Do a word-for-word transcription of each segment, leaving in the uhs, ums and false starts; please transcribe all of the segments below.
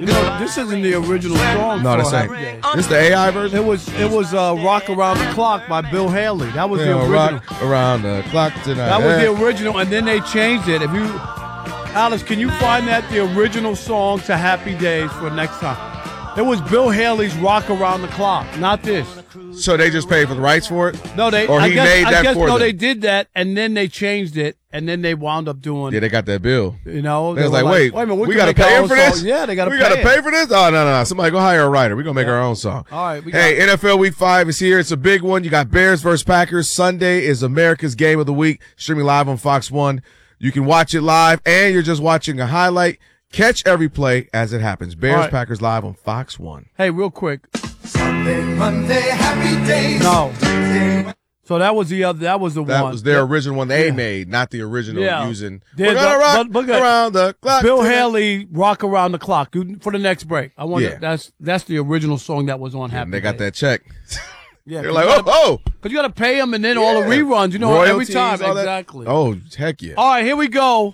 You know, this isn't the original song. No, for this ain't. Happy Days. This the A I version? It was it was uh, "Rock Around the Clock" by Bill Haley. That was Yeah, the original. rock around the clock tonight. That was Hey. the original, and then they changed it. If you, Alice, can you find that the original song to "Happy Days" for next time? It was Bill Haley's "Rock Around the Clock," not this. So they just paid for the rights for it? No, they. Or I he guess, made I that guess, for no, them? they did that, and then they changed it, and then they wound up doing. Yeah, they got that bill. You know, They was were like, wait, wait a minute, we, we, got to can make pay our him for own this? song. Yeah, they got to We pay. got to it. pay for this? Oh, no, no, no. Somebody go hire a writer. We're going to make our own song. All right. We Hey, got N F L Week five is here. It's a big one. You got Bears versus Packers. Sunday is America's Game of the Week, streaming live on Fox one. You can watch it live, and you're just watching a highlight. Catch every play as it happens. Bears, right. Packers live on Fox one. Hey, real quick. Sunday, Monday, happy days. No. Tuesday, So that was the other. That was the That one. was their original one they Yeah. made, not the original Yeah. using. They're We're gonna the- rock but- but- around the clock. Bill tonight. Haley, "Rock Around the Clock" You- for the next break. I wonder. Yeah. That's that's the original song that was on Happy. And they got Days. that check. Yeah, They're like, oh, oh. because you got to pay them, and then all the Yeah. reruns. You know, Royalties, every time. all that. Exactly. Oh, heck yeah. All right, here we go.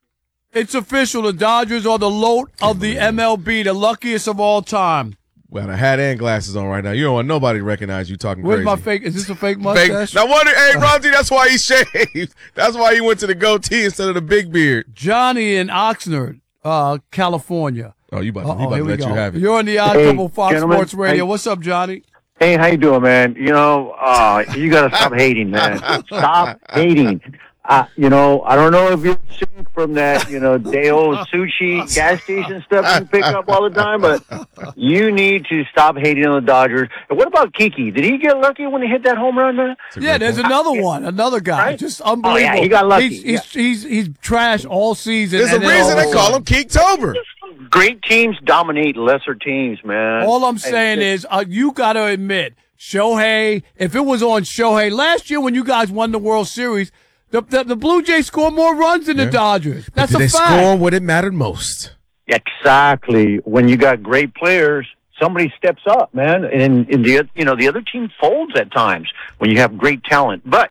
It's official. The Dodgers are the load of the M L B, the luckiest of all time. Well, a hat and glasses on right now. You don't want nobody to recognize you talking Where's crazy. my fake? Is this a fake Fake- mustache? Now, wonder, hey, Ramsey, that's why he shaved. That's why he went to the goatee instead of the big beard. Johnny in Oxnard, uh, California. Oh, you about, to- Uh-oh, you about here to we let go. you have it. You're on the Odd Hey, Couple Fox gentlemen, Sports Radio. hey. What's up, Johnny? Hey, how you doing, man? You know, uh, you got to stop hating, man. Stop hating. Uh, you know, I don't know if you're sick from that, you know, day old sushi gas station stuff you pick up all the time, but you need to stop hating on the Dodgers. And what about Kiki? Did he get lucky when he hit that home run, man? That's a Yeah, great there's point. another one, another guy, Right? just unbelievable. Oh, yeah, he got lucky. He's he's, he's, he's trash all season. There's a and then reason all they of a call sudden- him Keektober. Great teams dominate lesser teams, man. All I'm And saying it's- is, uh, you got to admit, Shohei. If it was on Shohei last year when you guys won the World Series, the the, the Blue Jays scored more runs than the Yeah. Dodgers. But That's did a they fact. score when it mattered most? Exactly. When you got great players, somebody steps up, man, and, and the you know the other team folds at times when you have great talent. But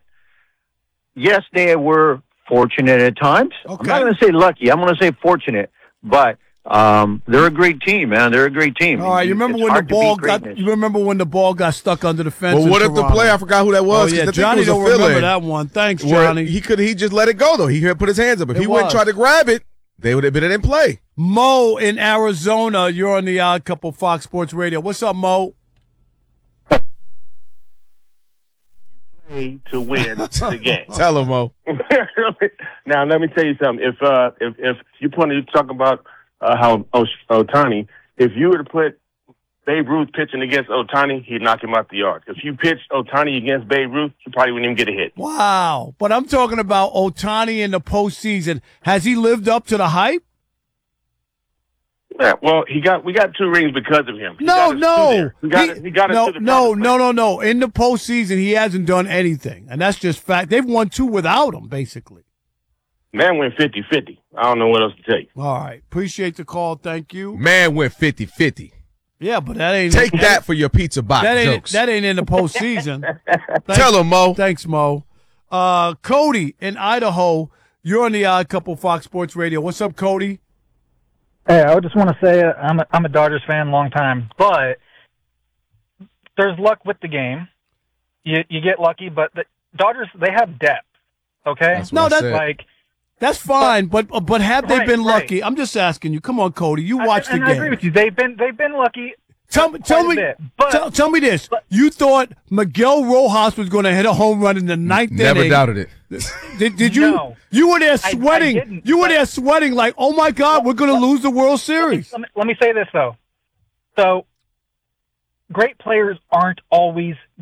yes, they were fortunate at times. I'm Okay. not going to say lucky. I'm going to say fortunate. But um, they're a great team, man. They're a great team. All right, you remember It's when the hard to beat ball got? greatness. You remember when the ball got stuck under the fence? Well, in what if the Toronto? play? I forgot who that Oh was. 'cause I yeah, think Johnny it was a don't remember fill-in. that one. Thanks, Where Johnny. He could he just let it go though. He had put his hands up. If It he wouldn't was. try to grab it, they would have been in play. Mo in Arizona, you're on the Odd Couple Fox Sports Radio. What's up, Mo? To win the game. Tell him, Mo. Now let me tell you something. If uh, if if you want to talk about uh, how Ohtani, if you were to put Babe Ruth pitching against Ohtani, he'd knock him out the yard. If you pitched Ohtani against Babe Ruth, you probably wouldn't even get a hit. Wow. But I'm talking about Ohtani in the postseason. Has he lived up to the hype? Yeah, well, he got we got two rings because of him. He No, got us to no. there. He got, He- us- he got us no, to the no, promised no, land. no, no. In the postseason, he hasn't done anything. And that's just fact. They've won two without him, basically. Man went fifty-fifty. I don't know what else to tell you. All right. Appreciate the call. Thank you. Man went fifty-fifty. Yeah, but that ain't Take that for your pizza box that ain't jokes. that ain't in the postseason. Thanks- Tell him, Mo. Thanks, Mo. Uh, Cody in Idaho, you're on the Odd Couple Fox Sports Radio. What's up, Cody? Hey, I just want to say uh, I'm a, I'm a Dodgers fan, long time, but there's luck with the game. You you get lucky, but the Dodgers, they have depth. Okay, That's what No, I that's said. like That's fine, but but have they Right, been right. lucky? I'm just asking you. Come on, Cody. You watch and the I game. agree with you. They've been they've been lucky. Tell me, tell quite me, a bit, but- tell, tell me this. but- You thought Miguel Rojas was going to hit a home run in the ninth Never inning. doubted it. Did, did you? No. You were there I- I sweating. didn't, you were but- there sweating like, oh my God, we're going to lose the World Series. Let me, let me say this though. So, great players aren't always